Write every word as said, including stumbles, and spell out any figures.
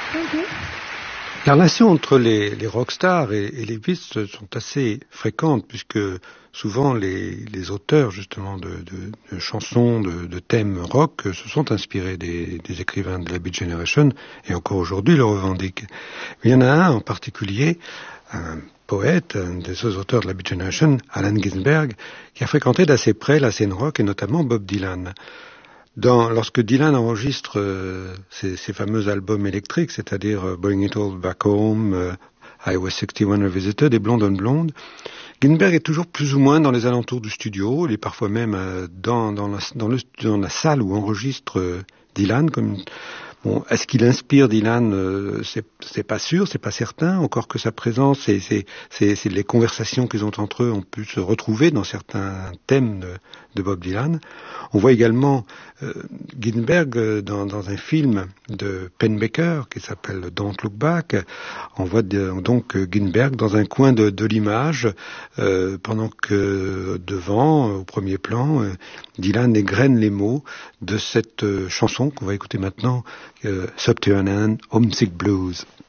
Mm-hmm. La relation entre les, les rockstars et, et les Beatles sont assez fréquentes puisque souvent les, les auteurs justement de, de, de chansons, de, de thèmes rock se sont inspirés des, des écrivains de la Beat Generation et encore aujourd'hui le revendiquent. Il y en a un en particulier, un poète, un des auteurs de la Beat Generation, Allen Ginsberg, qui a fréquenté d'assez près la scène rock et notamment Bob Dylan. Dans, lorsque Dylan enregistre euh, ses, ses fameux albums électriques, c'est-à-dire euh, Bring It All Back Home, euh, I Was sixty-one Revisited et Blonde on Blonde, Ginsberg est toujours plus ou moins dans les alentours du studio, il est parfois même euh, dans, dans, la, dans, le, dans la salle où enregistre euh, Dylan. Comme, bon, est-ce qu'il inspire Dylan euh, c'est, c'est pas sûr, c'est pas certain, encore que sa présence, c'est, c'est, c'est, c'est les conversations qu'ils ont entre eux, on peut se retrouver dans certains thèmes de, de Bob Dylan. On voit également euh, Ginsberg euh, dans, dans un film de Pennebaker qui s'appelle Don't Look Back. On voit de, donc euh, Ginsberg dans un coin de, de l'image euh, pendant que devant, euh, au premier plan, euh, Dylan égrène les mots de cette euh, chanson qu'on va écouter maintenant, euh, Subterranean Homesick Blues.